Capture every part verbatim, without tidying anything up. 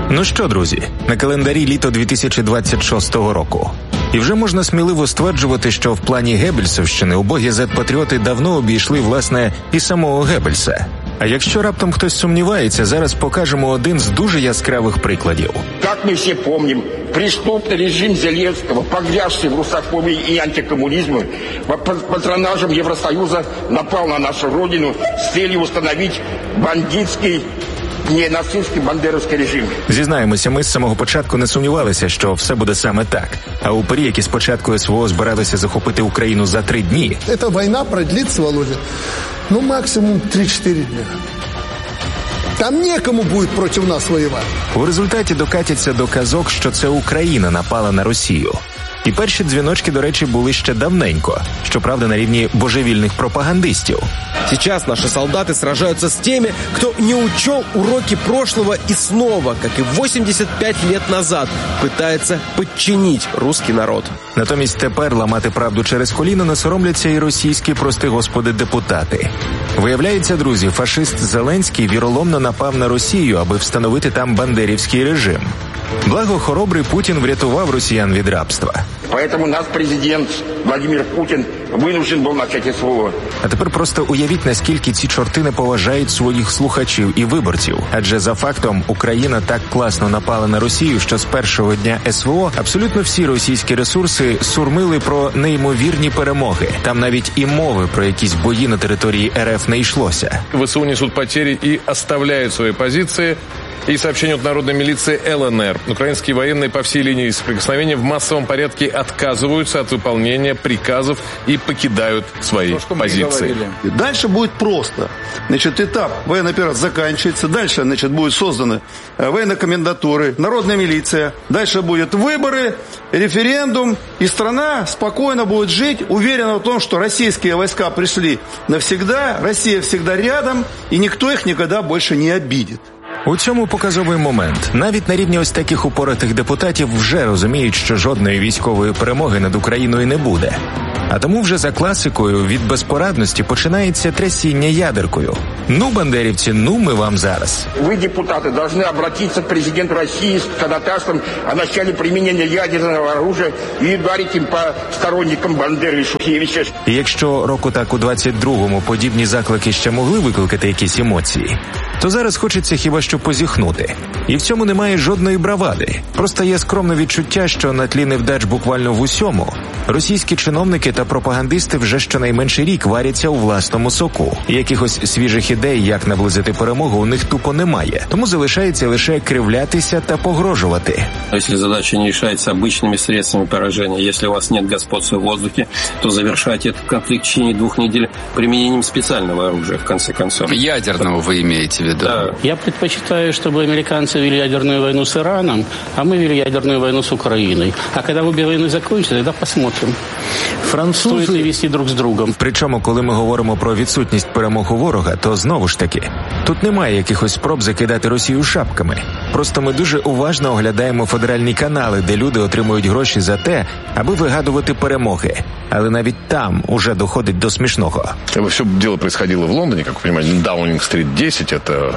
Ну що, друзі, на календарі літо дві тисячі двадцять шостого року. І вже можна сміливо стверджувати, що в плані Геббельсовщини убогі зет-патріоти давно обійшли, власне, і самого Геббельса. А якщо раптом хтось сумнівається, зараз покажемо один з дуже яскравих прикладів. Як ми всі пам'ятаємо, преступний режим Зеленського, погрязший в русофобії і антикомунізму, під патронажем Євросоюзу напав на нашу родину з цілею встановити бандитський, ненацистський бандеровський режим. Зізнаємося, ми з самого початку не сумнівалися, що все буде саме так. А упорі, які спочатку СВО збиралися захопити Україну за три дні... Ця війна продлиться, Володя, ну максимум три-чотири дня. Там некому буде проти нас воювати. У результаті докатяться до казок, що це Україна напала на Росію. І перші дзвіночки, до речі, були ще давненько, щоправда, на рівні божевільних пропагандистів. Сейчас наши солдаты сражаются с теми, кто не учел уроки прошлого и снова, как и восемьдесят пять лет назад, пытается подчинить русский народ. Натомість тепер ламати правду через коліно не соромляться і російські, прости господи, депутати. Виявляється, друзі, фашист Зеленський віроломно напав на Росію, аби встановити там бандерівський режим. Благо, хоробрий Путін врятував росіян від рабства. Поэтому наш президент Владимир Путін вынужден був почати СВО. А тепер просто уявіть, наскільки ці чорти не поважають своїх слухачів і виборців. Адже за фактом Україна так класно напала на Росію, що з першого дня СВО абсолютно всі російські ресурси сурмили про неймовірні перемоги. Там навіть і мови про якісь бої на території РФ не йшлося. ВСУ несут потери и оставляют свои позиции. И сообщение от народной милиции ЛНР. Украинские военные по всей линии соприкосновения в массовом порядке отказываются от выполнения приказов и покидают свои позиции. Дальше будет просто. Значит, этап военной операции заканчивается. Дальше, значит, будут созданы военные комендатуры, народная милиция. Дальше будут выборы, референдум. И страна спокойно будет жить, уверена в том, что российские войска пришли навсегда, Россия всегда рядом, и никто их никогда больше не обидит. У цьому показовий момент. Навіть на рівні ось таких упоротих депутатів вже розуміють, що жодної військової перемоги над Україною не буде. А тому вже за класикою від безпорадності починається трясіння ядеркою. Ну, бандерівці, ну ми вам зараз. Ви, депутати, повинні обратитися к президенту Росії з ходатайством о начале применения ядерного оружия і ударити їм по сторонникам Бандери і Шухевича. І якщо року так у двадцять другому подібні заклики ще могли викликати якісь емоції, то зараз хочеться хіба що позіхнути. І в цьому немає жодної бравади. Просто є скромне відчуття, що на тлі невдач буквально в усьому російські чиновники та пропагандисти вже щонайменше рік варяться у власному соку. І якихось свіжих ідей, як наблизити перемогу, у них тупо немає. Тому залишається лише кривлятися та погрожувати. Якщо задача не решается обычными средствами поражения, если у вас нет господства в воздухе, то завершайте этот конфликт в течение двух недель применением специального оружия, в конце концов. Ядерного вы имеете в виду? Да. Я предпочитаю, чтобы американцы вели ядерную войну с Ираном, а мы вели ядерную войну с Украиной. А когда обе войны закончатся, тогда посмотрим. Французи... Стоит ли вести друг з другом. Причому, коли ми говоримо про відсутність перемог у ворога, то знову ж таки, тут немає якихось спроб закидати Росію шапками. Просто ми дуже уважно оглядаємо федеральні канали, де люди отримують гроші за те, аби вигадувати перемоги. Але навіть там уже доходить до смішного. Все дело происходило в Лондоне, как вы понимаете, Даунинг-стрит десять, это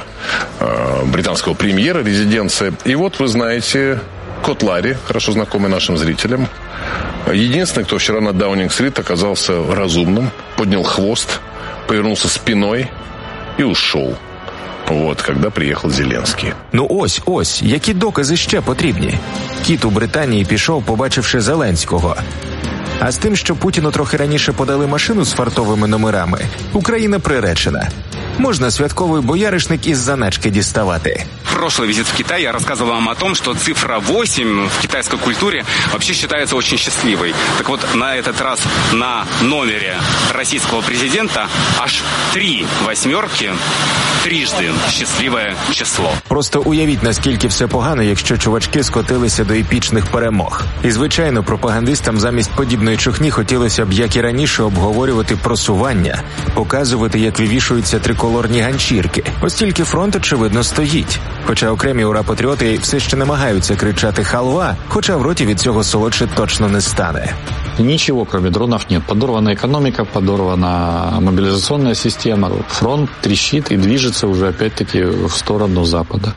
э, британского премьера, резиденция. И вот вы знаете, Кот Ларри, хорошо знакомый нашим зрителям, единственный, кто вчера на Даунинг-стрит оказался разумным, поднял хвост, повернулся спиной и ушел. Вот, когда приїхав Зеленський. Ну ось, ось, які докази ще потрібні? Кіт у Британії пішов, побачивши Зеленського. А з тим, що Путіну трохи раніше подали машину з фартовими номерами, Україна приречена. Можно святковый боярышник из заначки діставати. Прошлый визит в Китай я рассказывал вам о том, что цифра восемь в китайской культуре вообще считается очень счастливой. Так вот, на этот раз на номере российского президента аж три восьмерки, трижды счастливое число. Просто уявіть, наскільки все погано, якщо чувачки скотилися до епічних перемог. І, звичайно, пропагандистам замість подібної чухні хотілося б, як і раніше, обговорювати просування, показувати, як вивішуються триколорні ганчірки. Ось тільки фронт, очевидно, стоїть. Хоча окремі ура-патріоти все ще намагаються кричати «халва», хоча в роті від цього солодше точно не стане. Ничего, кроме дронов, нет. Подорвана экономика, подорвана мобилизационная система. Фронт трещит и движется уже опять-таки в сторону Запада.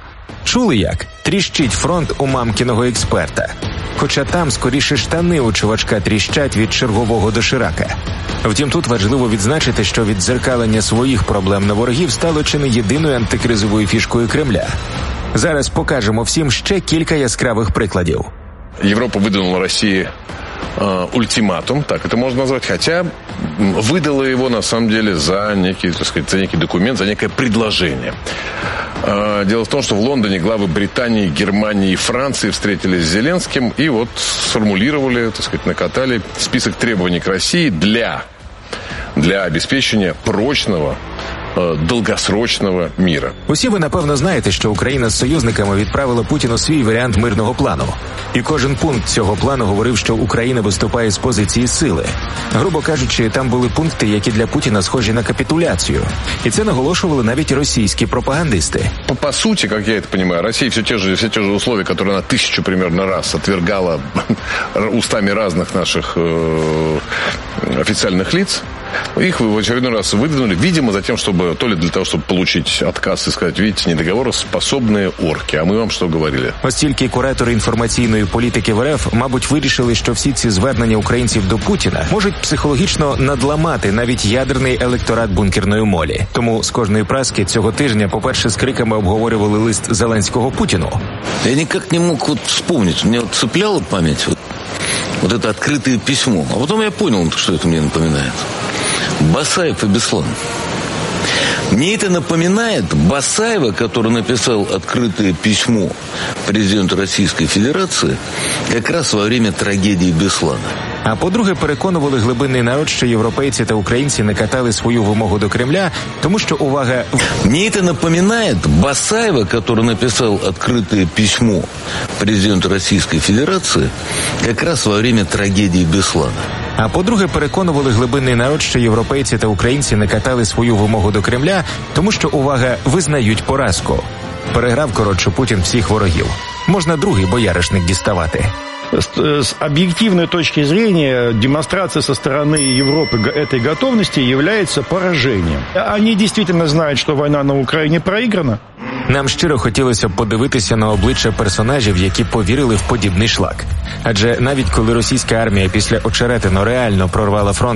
Чули як? Тріщить фронт у мамкіного експерта. Хоча там скоріше штани у чувачка тріщать від чергового доширака. Втім, тут важливо відзначити, що віддзеркалення своїх проблем на ворогів стало чи не єдиною антикризовою фішкою Кремля. Зараз покажемо всім ще кілька яскравих прикладів. Европа выдвинула России э, ультиматум, так это можно назвать, хотя выдала его на самом деле за некий, так сказать, за некий документ, за некое предложение. Э, дело в том, что в Лондоне главы Британии, Германии и Франции встретились с Зеленским и вот сформулировали, так сказать, накатали список требований к России для, для обеспечения прочного, довгосрочного міра. Усі ви, напевно, знаєте, що Україна з союзниками відправила Путіну свій варіант мирного плану. І кожен пункт цього плану говорив, що Україна виступає з позиції сили. Грубо кажучи, там були пункти, які для Путіна схожі на капітуляцію. І це наголошували навіть російські пропагандисти. По, по сути, как я это понимаю, Россия все те же, все те же условия, которые она тысячу примерно раз отвергала устами разных наших э, официальных лиц, их в очередной раз выдвинули, видимо, за тем, чтобы то ли для того, чтобы получить отказ и сказать, видите, недоговороспособные орки, а ми вам що говорили? Ось тільки куратори інформаційної політики в РФ, мабуть, вирішили, що всі ці звернення українців до Путіна можуть психологічно надламати навіть ядерний електорат бункерної молі. Тому з кожної праски цього тижня, по-перше, з криками обговорювали лист Зеленського Путіну. Я никак не мог вот вспомнить, меня вот цепляла память вот, вот это открытое письмо, а потом я понял, что это мне напоминает. Басаев и Беслан. Мне это напоминает Басаева, который написал открытое письмо президенту Российской Федерации как раз во время трагедии Беслана. А по-друге, переконували глибинний народ, що європейці та українці не катали свою вимогу до Кремля, тому що, увага... Мне это напоминает Басаева, который написал открытое письмо президенту Российской Федерации как раз во время трагедии Беслана. А по-друге, переконували глибинний народ, що європейці та українці не катали свою вимогу до Кремля, тому що, увага, визнають поразку. Переграв, коротше, Путін всіх ворогів. Можна другий бояришник діставати. С, с объективной точки зрения, демонстрация со стороны Европы этой готовности является поражением. Они действительно знают, что война на Украине проиграна. Нам щиро хотілося б подивитися на обличчя персонажів, які повірили в подібний шлак. Адже навіть коли російська армія після очеретину реально прорвала фронт